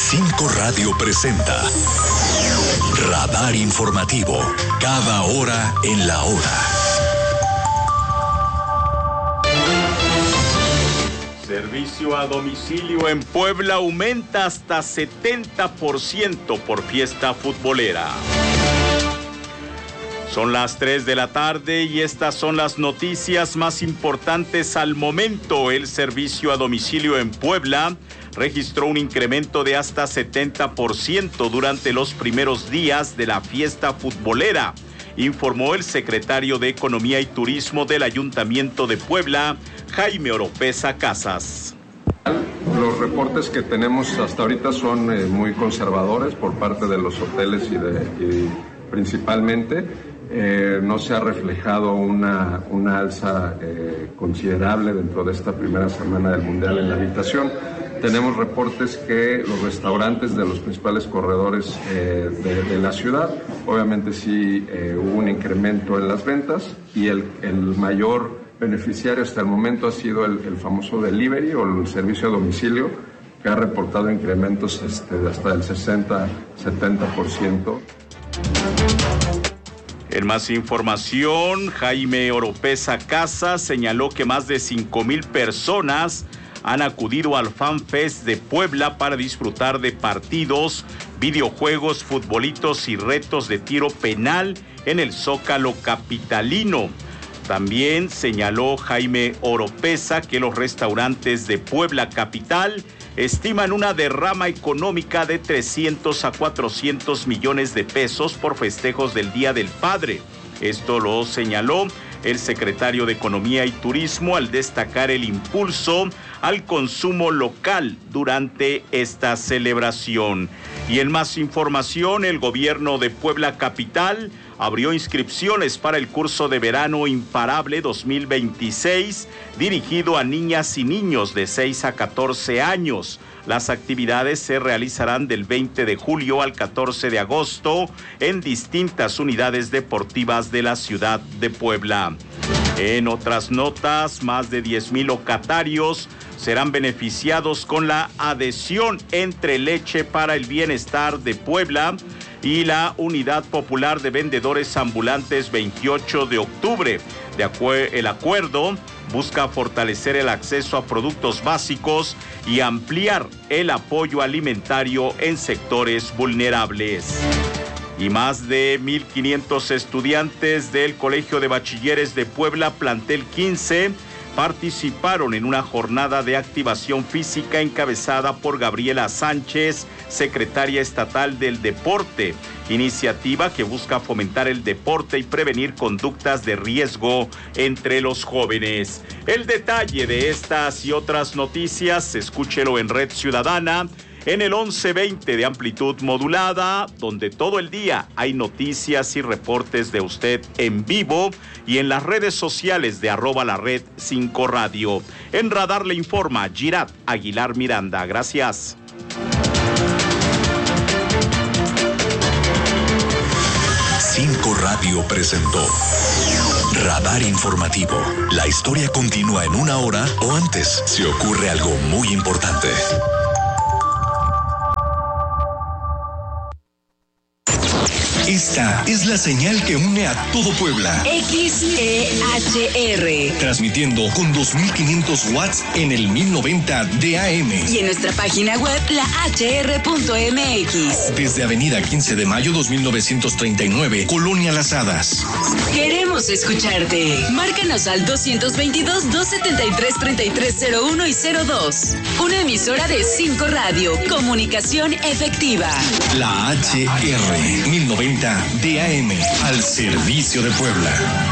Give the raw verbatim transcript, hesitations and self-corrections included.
cinco Radio presenta Radar Informativo, cada hora en la hora. Servicio a domicilio en Puebla aumenta hasta setenta por ciento por fiesta futbolera. Son las tres de la tarde y estas son las noticias más importantes al momento. El servicio a domicilio en Puebla registró un incremento de hasta setenta por ciento durante los primeros días de la fiesta futbolera, informó el secretario de Economía y Turismo del Ayuntamiento de Puebla, Jaime Oropesa Casas. Los reportes que tenemos hasta ahorita son eh, muy conservadores por parte de los hoteles y, de, y principalmente. Eh, no se ha reflejado una, una alza eh, considerable dentro de esta primera semana del Mundial en la habitación. Tenemos reportes que los restaurantes de los principales corredores eh, de, de la ciudad, obviamente sí eh, hubo un incremento en las ventas y el, el mayor beneficiario hasta el momento ha sido el, el famoso delivery o el servicio a domicilio, que ha reportado incrementos este, de hasta el sesenta, setenta por ciento. En más información, Jaime Oropesa Casas señaló que más de cinco mil personas han acudido al Fan Fest de Puebla para disfrutar de partidos, videojuegos, futbolitos y retos de tiro penal en el Zócalo capitalino. También señaló Jaime Oropesa que los restaurantes de Puebla capital estiman una derrama económica de trescientos a cuatrocientos millones de pesos por festejos del Día del Padre. Esto lo señaló el secretario de Economía y Turismo al destacar el impulso al consumo local durante esta celebración. Y en más información, el gobierno de Puebla capital abrió inscripciones para el curso de verano Imparable dos mil veintiséis, dirigido a niñas y niños de seis a catorce años. Las actividades se realizarán del veinte de julio al catorce de agosto en distintas unidades deportivas de la ciudad de Puebla. En otras notas, más de diez mil locatarios serán beneficiados con la adhesión entre Leche para el Bienestar de Puebla y la Unidad Popular de Vendedores Ambulantes veintiocho de octubre. De acuer- el acuerdo busca fortalecer el acceso a productos básicos y ampliar el apoyo alimentario en sectores vulnerables. Y más de mil quinientos estudiantes del Colegio de Bachilleres de Puebla, plantel quince, participaron en una jornada de activación física encabezada por Gabriela Sánchez, secretaria estatal del deporte, iniciativa que busca fomentar el deporte y prevenir conductas de riesgo entre los jóvenes. El detalle de estas y otras noticias, escúchelo en Red Ciudadana, en el once veinte de amplitud modulada, donde todo el día hay noticias y reportes de usted en vivo, y en las redes sociales de arroba la red cinco radio. En Radar le informa Girat Aguilar Miranda. Gracias. cinco Radio presentó Radar Informativo. La historia continúa en una hora o antes si ocurre algo muy importante. Esta es la señal que une a todo Puebla. X E H R. Transmitiendo con dos mil quinientos watts en el mil noventa de A M. Y en nuestra página web, la h r punto m x. Desde Avenida quince de mayo dos mil novecientos treinta y nueve, Colonia Las Hadas. Queremos escucharte. Márcanos al doscientos veintidós, doscientos setenta y tres, treinta y tres cero uno y cero dos. Una emisora de cinco Radio. Comunicación efectiva. La H R mil noventa de A M al servicio de Puebla.